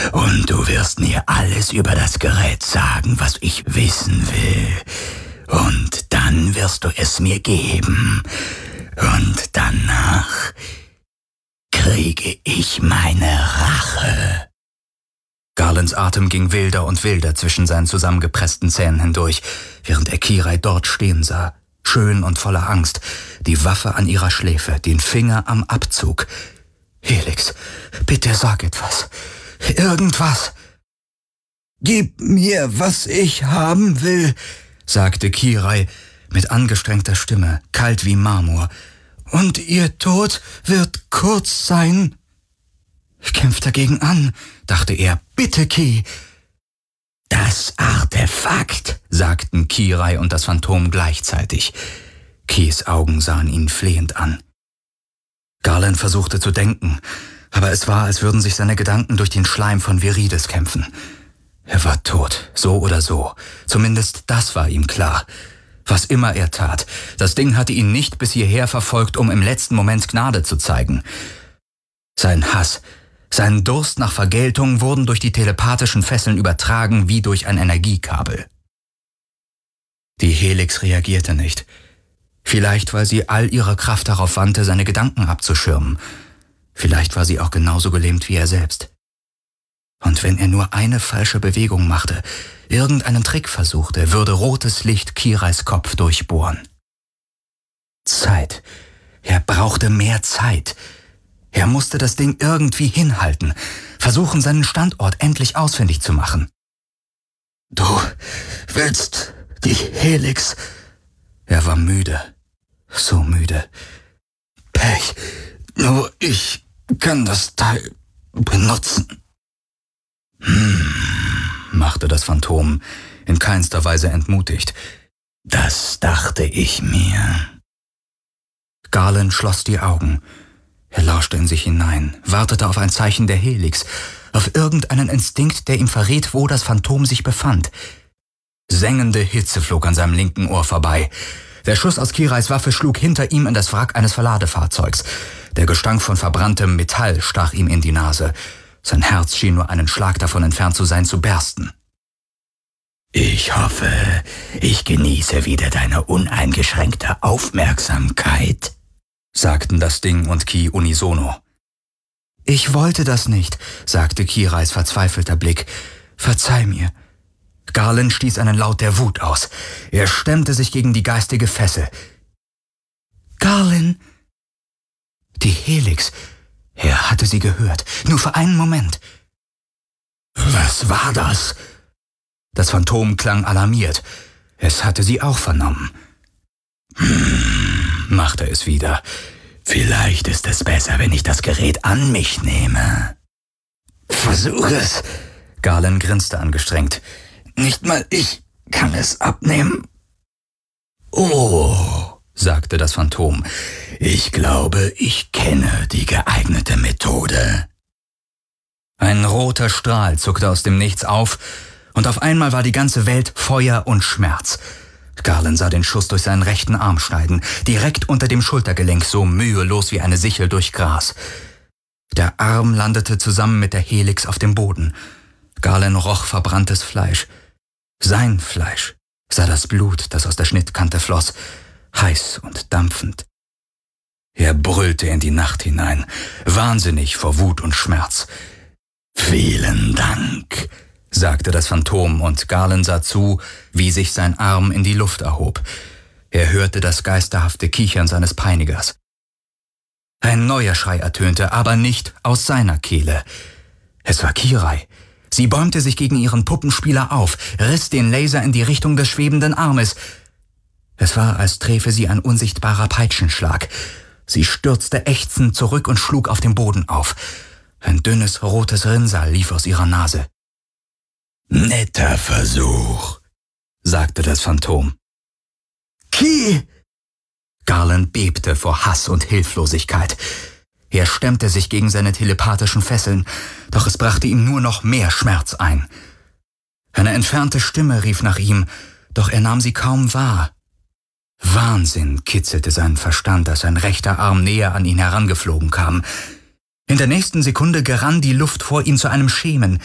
und du wirst mir alles über das Gerät sagen, was ich wissen will. Und dann wirst du es mir geben. Und danach kriege ich meine Rache. Garlands Atem ging wilder und wilder zwischen seinen zusammengepressten Zähnen hindurch, während er Kirai dort stehen sah, schön und voller Angst, die Waffe an ihrer Schläfe, den Finger am Abzug. »Helix, bitte sag etwas. Irgendwas.« »Gib mir, was ich haben will«, sagte Kirai mit angestrengter Stimme, kalt wie Marmor. »Und ihr Tod wird kurz sein.« »Kämpft dagegen an«, dachte er. »Bitte, Ki!« »Das Artefakt«, sagten Kirai und das Phantom gleichzeitig. Kis Augen sahen ihn flehend an. Garland versuchte zu denken, aber es war, als würden sich seine Gedanken durch den Schleim von Virides kämpfen. Er war tot, so oder so. Zumindest das war ihm klar. Was immer er tat, das Ding hatte ihn nicht bis hierher verfolgt, um im letzten Moment Gnade zu zeigen. Sein Hass, sein Durst nach Vergeltung wurden durch die telepathischen Fesseln übertragen wie durch ein Energiekabel. Die Helix reagierte nicht. Vielleicht, weil sie all ihre Kraft darauf wandte, seine Gedanken abzuschirmen. Vielleicht war sie auch genauso gelähmt wie er selbst. Und wenn er nur eine falsche Bewegung machte, irgendeinen Trick versuchte, würde rotes Licht Kirais Kopf durchbohren. Zeit. Er brauchte mehr Zeit. Er musste das Ding irgendwie hinhalten, versuchen, seinen Standort endlich ausfindig zu machen. »Du willst die Helix?« Er war müde. So müde. »Pech. Nur ich kann das Teil benutzen.« machte das Phantom, in keinster Weise entmutigt. »Das dachte ich mir.« Garland schloss die Augen. Er lauschte in sich hinein, wartete auf ein Zeichen der Helix, auf irgendeinen Instinkt, der ihm verriet, wo das Phantom sich befand. Sengende Hitze flog an seinem linken Ohr vorbei. Der Schuss aus Kirais Waffe schlug hinter ihm in das Wrack eines Verladefahrzeugs. Der Gestank von verbranntem Metall stach ihm in die Nase. Sein Herz schien nur einen Schlag davon entfernt zu sein, zu bersten. »Ich hoffe, ich genieße wieder deine uneingeschränkte Aufmerksamkeit«, sagten das Ding und Ki unisono. »Ich wollte das nicht«, sagte Kirais verzweifelter Blick. »Verzeih mir.« Garland stieß einen Laut der Wut aus. Er stemmte sich gegen die geistige Fessel. »Garland!« Die Helix. Er hatte sie gehört, nur für einen Moment. »Was war das?« Das Phantom klang alarmiert. Es hatte sie auch vernommen. Machte es wieder. »Vielleicht ist es besser, wenn ich das Gerät an mich nehme.« »Versuch es.« Garland grinste angestrengt. »Nicht mal ich kann es abnehmen.« »Oh«, sagte das Phantom, »ich glaube, ich kenne die geeignete Methode.« Ein roter Strahl zuckte aus dem Nichts auf, und auf einmal war die ganze Welt Feuer und Schmerz. Garland sah den Schuss durch seinen rechten Arm schneiden, direkt unter dem Schultergelenk, so mühelos wie eine Sichel durch Gras. Der Arm landete zusammen mit der Helix auf dem Boden. Garland roch verbranntes Fleisch. Sein Fleisch, sah das Blut, das aus der Schnittkante floss, heiß und dampfend. Er brüllte in die Nacht hinein, wahnsinnig vor Wut und Schmerz. »Vielen Dank«, sagte das Phantom, und Garland sah zu, wie sich sein Arm in die Luft erhob. Er hörte das geisterhafte Kichern seines Peinigers. Ein neuer Schrei ertönte, aber nicht aus seiner Kehle. Es war Kirai. Sie bäumte sich gegen ihren Puppenspieler auf, riss den Laser in die Richtung des schwebenden Armes. Es war, als träfe sie ein unsichtbarer Peitschenschlag. Sie stürzte ächzend zurück und schlug auf dem Boden auf. Ein dünnes, rotes Rinnsal lief aus ihrer Nase. »Netter Versuch«, sagte das Phantom. »Ki!« Garland bebte vor Hass und Hilflosigkeit. Er stemmte sich gegen seine telepathischen Fesseln, doch es brachte ihm nur noch mehr Schmerz ein. Eine entfernte Stimme rief nach ihm, doch er nahm sie kaum wahr. Wahnsinn kitzelte seinen Verstand, als sein rechter Arm näher an ihn herangeflogen kam. In der nächsten Sekunde gerann die Luft vor ihm zu einem Schemen,